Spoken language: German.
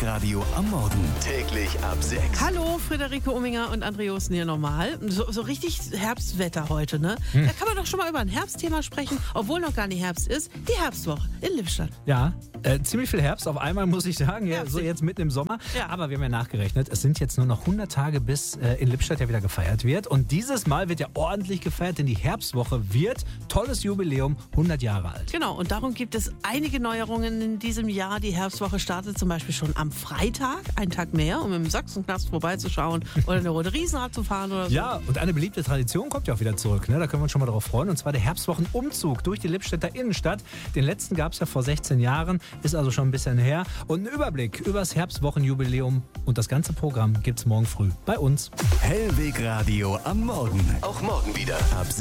Hellweg Radio am Morgen. Täglich ab 6. Hallo, Friederike Ominger und André Josten hier nochmal. So richtig Herbstwetter heute, ne? Da kann man doch schon mal über ein Herbstthema sprechen, obwohl noch gar nicht Herbst ist. Die Herbstwoche in Lippstadt. Ja, ziemlich viel Herbst auf einmal, muss ich sagen. Ja, so jetzt mitten im Sommer. Ja. Aber wir haben ja nachgerechnet, es sind jetzt nur noch 100 Tage, bis in Lippstadt ja wieder gefeiert wird. Und dieses Mal wird ja ordentlich gefeiert, denn die Herbstwoche wird, tolles Jubiläum, 100 Jahre alt. Genau, und darum gibt es einige Neuerungen in diesem Jahr. Die Herbstwoche startet zum Beispiel schon am Freitag, einen Tag mehr, um im Sachsenknast vorbeizuschauen oder eine Runde Riesenrad zu fahren oder so. Ja, und eine beliebte Tradition kommt ja auch wieder zurück. Ne? Da können wir uns schon mal darauf freuen. Und zwar der Herbstwochenumzug durch die Lippstädter Innenstadt. Den letzten gab es ja vor 16 Jahren, ist also schon ein bisschen her. Und einen Überblick über das Herbstwochenjubiläum und das ganze Programm gibt's morgen früh bei uns. Hellweg Radio am Morgen. Auch morgen wieder ab 6.